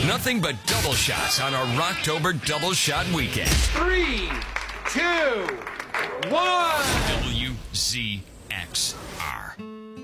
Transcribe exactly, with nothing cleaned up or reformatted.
nothing but double shots on our Rocktober Double Shot Weekend. Three, two, one. W Z X.